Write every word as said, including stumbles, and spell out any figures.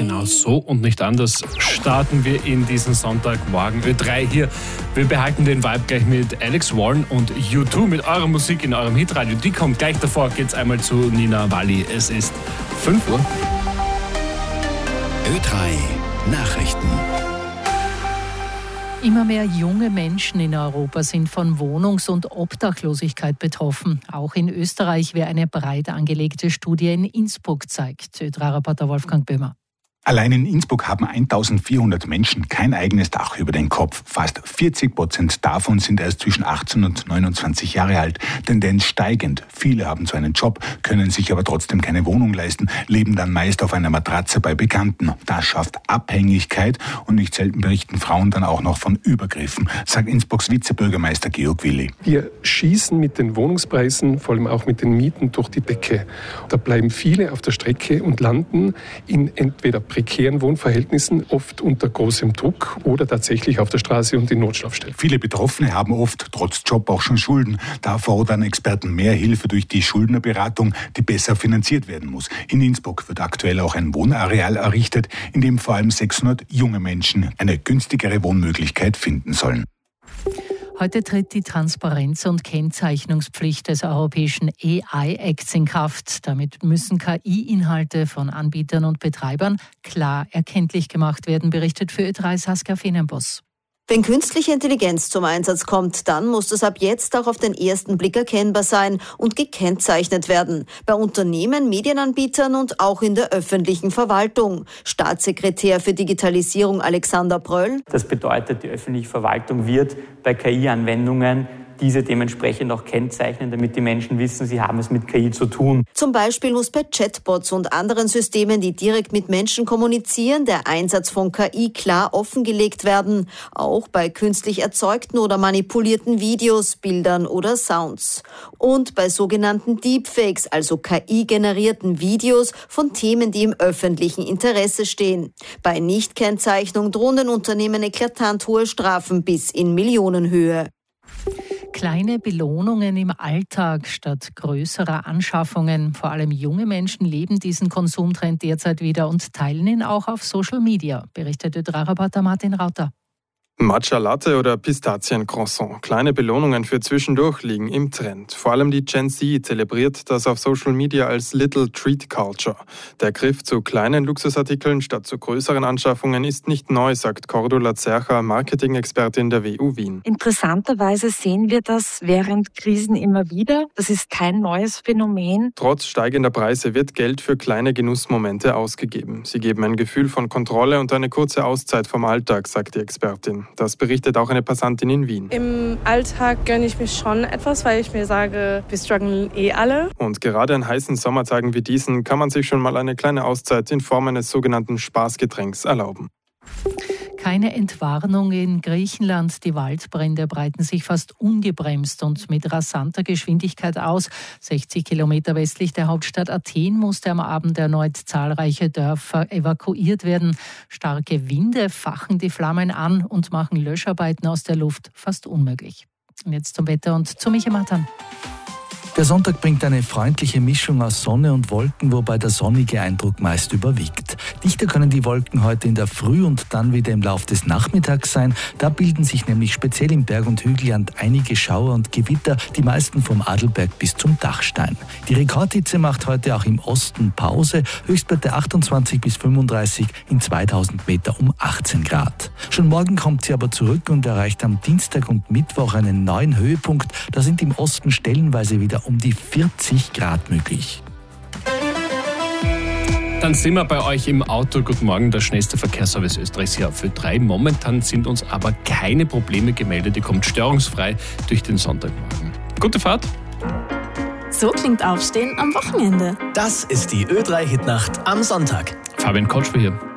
Genau so und nicht anders starten wir in diesen Sonntagmorgen Ö drei hier. Wir behalten den Vibe gleich mit Alex Warren und U zwei mit eurer Musik in eurem Hitradio. Die kommt gleich davor, geht's einmal zu Nina Walli. Es ist fünf Uhr. Ö drei Nachrichten. Immer mehr junge Menschen in Europa sind von Wohnungs- und Obdachlosigkeit betroffen. Auch in Österreich, wie eine breit angelegte Studie in Innsbruck zeigt. Ö drei Reporter Wolfgang Böhmer. Allein in Innsbruck haben eintausendvierhundert Menschen kein eigenes Dach über den Kopf. Fast vierzig Prozent davon sind erst zwischen achtzehn und neunundzwanzig Jahre alt. Tendenz steigend. Viele haben zwar einen Job, können sich aber trotzdem keine Wohnung leisten, leben dann meist auf einer Matratze bei Bekannten. Das schafft Abhängigkeit und nicht selten berichten Frauen dann auch noch von Übergriffen, sagt Innsbrucks Vizebürgermeister Georg Willi. Wir schießen mit den Wohnungspreisen, vor allem auch mit den Mieten, durch die Decke. Da bleiben viele auf der Strecke und landen in entweder prekären Wohnverhältnissen, oft unter großem Druck oder tatsächlich auf der Straße und in Notschlafstellen. Viele Betroffene haben oft trotz Job auch schon Schulden. Da fordern Experten mehr Hilfe durch die Schuldnerberatung, die besser finanziert werden muss. In Innsbruck wird aktuell auch ein Wohnareal errichtet, in dem vor allem sechshundert junge Menschen eine günstigere Wohnmöglichkeit finden sollen. Heute tritt die Transparenz- und Kennzeichnungspflicht des Europäischen A I-Acts in Kraft. Damit müssen K I-Inhalte von Anbietern und Betreibern klar erkenntlich gemacht werden, berichtet für Ö drei Saskia Fenenboss. Wenn künstliche Intelligenz zum Einsatz kommt, dann muss das ab jetzt auch auf den ersten Blick erkennbar sein und gekennzeichnet werden. Bei Unternehmen, Medienanbietern und auch in der öffentlichen Verwaltung. Staatssekretär für Digitalisierung Alexander Bröll. Das bedeutet, die öffentliche Verwaltung wird bei K I-Anwendungen diese dementsprechend auch kennzeichnen, damit die Menschen wissen, sie haben es mit K I zu tun. Zum Beispiel muss bei Chatbots und anderen Systemen, die direkt mit Menschen kommunizieren, der Einsatz von K I klar offengelegt werden. Auch bei künstlich erzeugten oder manipulierten Videos, Bildern oder Sounds. Und bei sogenannten Deepfakes, also K I-generierten Videos von Themen, die im öffentlichen Interesse stehen. Bei Nichtkennzeichnung drohen den Unternehmen eklatant hohe Strafen bis in Millionenhöhe. Kleine Belohnungen im Alltag statt größerer Anschaffungen. Vor allem junge Menschen leben diesen Konsumtrend derzeit wieder und teilen ihn auch auf Social Media, berichtet Ö drei Reporter Martin Rauter. Matcha Latte oder Pistaziencroissant. Kleine Belohnungen für zwischendurch liegen im Trend. Vor allem die Gen Z zelebriert das auf Social Media als Little Treat Culture. Der Griff zu kleinen Luxusartikeln statt zu größeren Anschaffungen ist nicht neu, sagt Cordula Zercher, Marketing-Expertin der W U Wien. Interessanterweise sehen wir das während Krisen immer wieder. Das ist kein neues Phänomen. Trotz steigender Preise wird Geld für kleine Genussmomente ausgegeben. Sie geben ein Gefühl von Kontrolle und eine kurze Auszeit vom Alltag, sagt die Expertin. Das berichtet auch eine Passantin in Wien. Im Alltag gönne ich mir schon etwas, weil ich mir sage, wir strugglen eh alle. Und gerade an heißen Sommertagen wie diesen kann man sich schon mal eine kleine Auszeit in Form eines sogenannten Spaßgetränks erlauben. Keine Entwarnung in Griechenland. Die Waldbrände breiten sich fast ungebremst und mit rasanter Geschwindigkeit aus. sechzig Kilometer westlich der Hauptstadt Athen musste am Abend erneut zahlreiche Dörfer evakuiert werden. Starke Winde fachen die Flammen an und machen Löscharbeiten aus der Luft fast unmöglich. Und jetzt zum Wetter und zu Michael Matan. Der Sonntag bringt eine freundliche Mischung aus Sonne und Wolken, wobei der sonnige Eindruck meist überwiegt. Dichter können die Wolken heute in der Früh und dann wieder im Lauf des Nachmittags sein. Da bilden sich nämlich speziell im Berg- und Hügelland einige Schauer und Gewitter, die meisten vom Adelberg bis zum Dachstein. Die Rekordhitze macht heute auch im Osten Pause. Höchstwerte achtundzwanzig bis fünfunddreißig, in zweitausend Meter um achtzehn Grad. Schon morgen kommt sie aber zurück und erreicht am Dienstag und Mittwoch einen neuen Höhepunkt. Da sind im Osten stellenweise wieder um die vierzig Grad möglich. Dann sind wir bei euch im Auto. Guten Morgen, der schnellste Verkehrsservice Österreichs hier für drei. Momentan sind uns aber keine Probleme gemeldet. Ihr kommt störungsfrei durch den Sonntagmorgen. Gute Fahrt. So klingt Aufstehen am Wochenende. Das ist die Ö drei Hitnacht am Sonntag. Fabian Kotschwer hier.